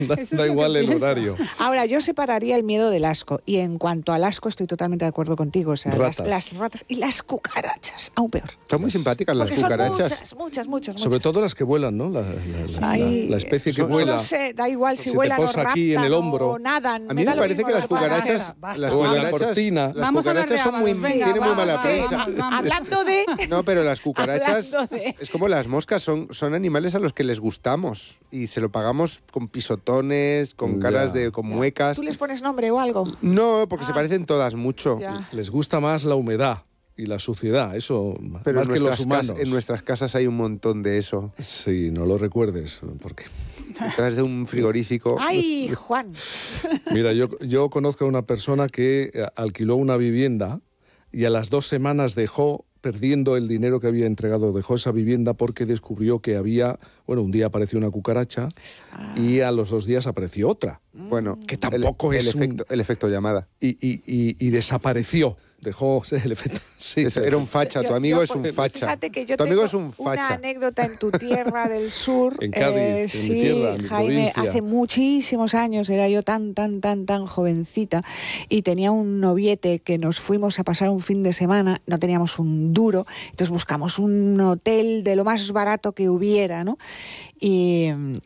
Da igual el horario. Ahora, yo separaría el miedo del asco. Y en cuanto al asco, estoy totalmente de acuerdo contigo. O sea, las ratas y las cucarachas, aún peor. Son muy simpáticas las cucarachas. Son muchas. Sobre todo las que vuelan, ¿no? La especie que vuela. No sé, da igual si se vuelan te posa o aquí en el hombro. o nadan. A mí me parece que las cucarachas... O en la cortina. Las cucarachas son tienen muy mala prensa. Hablando de... No, pero las cucarachas es como las moscas, son animales a los que les gustamos y se lo pagamos con pisotones, con caras con muecas. ¿Tú les pones nombre o algo? No, porque se parecen todas mucho. Les gusta más la humedad y la suciedad, eso pero más que los humanos. En nuestras casas hay un montón de eso. Sí, no lo recuerdes, porque... Detrás de un frigorífico. ¡Ay, Juan! Mira, yo conozco a una persona que alquiló una vivienda y a las 2 semanas dejó, perdiendo el dinero que había entregado, dejó esa vivienda porque descubrió que había, un día apareció una cucaracha y a los 2 días apareció otra. Bueno, que tampoco el efecto llamada. Y desapareció. Dejó el efecto. Sí, era un facha, tu amigo es un facha. Fíjate que yo tu amigo es tengo un facha. una anécdota en tu tierra del sur. En Cádiz, sí, en mi tierra, en mi Jaime, provincia. hace muchísimos años, era yo tan jovencita y tenía un noviete que nos fuimos a pasar un fin de semana, no teníamos un duro, entonces buscamos un hotel de lo más barato que hubiera, ¿no? Y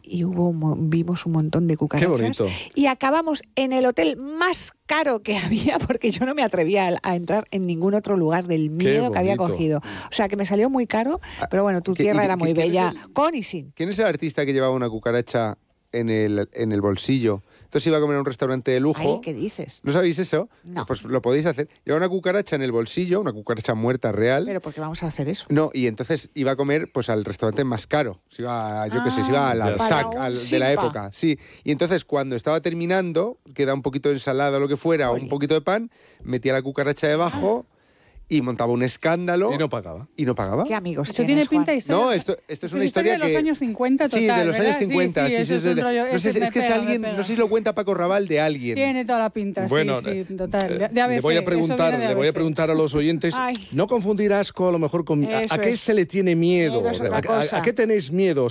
vimos un montón de cucarachas. Qué bonito. Y acabamos en el hotel más caro que había, porque yo no me atrevía a entrar en ningún otro lugar del miedo que había cogido. O sea, que me salió muy caro, pero bueno, tu tierra era muy bella, con y sin. ¿Quién es el artista que llevaba una cucaracha en el bolsillo? Entonces iba a comer a un restaurante de lujo. Ay, ¿qué dices? ¿No sabéis eso? No. Pues lo podéis hacer. Lleva una cucaracha en el bolsillo, una cucaracha muerta real. ¿Pero por qué vamos a hacer eso? No, y entonces iba a comer pues al restaurante más caro. Se iba, se iba al Alsac de la época. Sí. Y entonces cuando estaba terminando, queda un poquito de ensalada o lo que fuera, o un poquito de pan, metía la cucaracha debajo y montaba un escándalo. Y no pagaba. ¿Qué amigos esto tienes, tiene pinta de historia. No, esto es una historia de los años 50 total, sí, de los años 50. Sí, Sí, eso es un rollo, no sé, es que es alguien, no sé si lo cuenta Paco Raval de alguien. Tiene toda la pinta, bueno, sí, total. De ABC, le voy a preguntar a los oyentes, no confundir asco a lo mejor con... ¿A qué se le tiene miedo? ¿A qué tenéis miedo?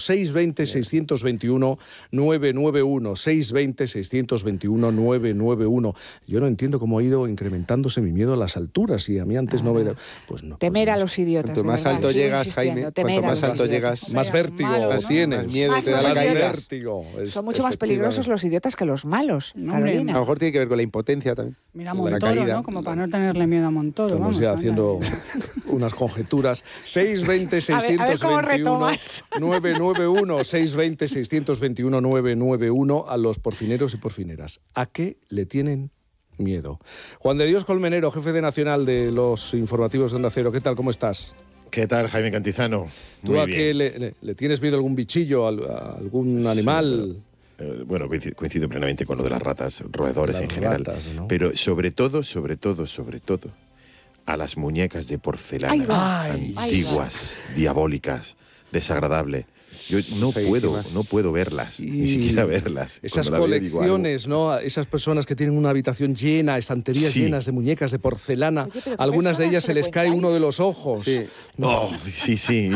620-621-991, 620-621-991. Yo no entiendo cómo ha ido incrementándose mi miedo a las alturas y a mí antes no me... Pues no. Temer a los idiotas. Cuanto más alto llegas, Jaime, cuanto más alto llegas, más vértigo tienes. Más miedo te da la caída. Son mucho más peligrosos los idiotas que los malos, Carolina. A lo mejor tiene que ver con la impotencia también. Mira Montoro, ¿no? Como para no tenerle miedo a Montoro. Estamos ya haciendo unas conjeturas. 620-621-991, 620-621-991 a los porfineros y porfineras. ¿A qué le tienen miedo? Juan de Dios Colmenero, jefe de Nacional de los informativos de Onda Cero. ¿Qué tal? ¿Cómo estás? ¿Qué tal, Jaime Cantizano? ¿Tú a qué le tienes miedo a algún bichillo, a algún animal? Bueno, coincido plenamente con lo de las ratas, roedores en general. ¿No? Pero sobre todo, a las muñecas de porcelana antiguas, diabólicas, desagradables. Yo no puedo verlas, ni siquiera verlas. Esas colecciones, ¿no? Esas personas que tienen una habitación llena, estanterías llenas de muñecas de porcelana. Oye, algunas de ellas se les cae uno de los ojos. Sí. Sí.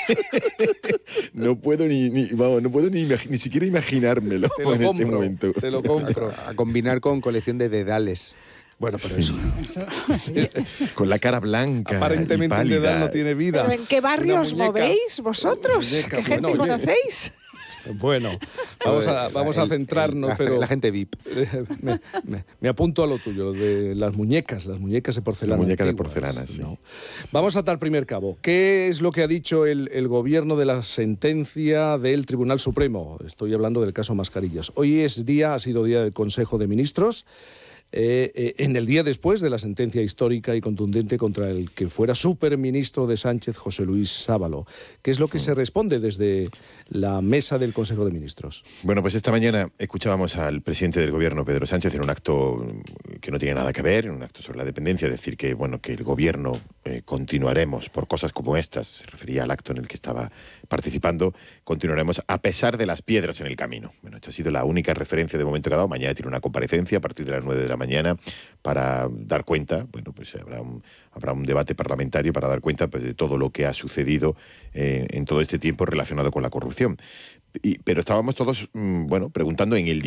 No puedo ni siquiera imaginármelo este momento. Te lo compro. A combinar con colección de dedales. Bueno, pero eso. Con la cara blanca. Aparentemente el dedal no tiene vida. ¿Pero en qué barrios movéis vosotros? ¿Qué gente conocéis? Bueno, vamos a centrarnos, pero la gente VIP. Me apunto a lo tuyo, lo de las muñecas de porcelana. La muñeca de porcelana, sí. ¿No? Vamos a atar primer cabo. ¿Qué es lo que ha dicho el gobierno de la sentencia del Tribunal Supremo? Estoy hablando del caso Mascarillas. Hoy ha sido día del Consejo de Ministros. En el día después de la sentencia histórica y contundente contra el que fuera superministro de Sánchez, José Luis Sábalo. ¿Qué es lo que se responde desde la mesa del Consejo de Ministros? Bueno, pues esta mañana escuchábamos al presidente del gobierno, Pedro Sánchez, en un acto que no tiene nada que ver, en un acto sobre la dependencia, decir que, que el gobierno continuaremos por cosas como estas, se refería al acto en el que estaba participando, continuaremos a pesar de las piedras en el camino. Bueno, esto ha sido la única referencia de momento que ha dado. Mañana tiene una comparecencia a partir de las 9 de la mañana para dar cuenta, pues habrá un debate parlamentario para dar cuenta de todo lo que ha sucedido en todo este tiempo relacionado con la corrupción. Pero estábamos todos, preguntando en el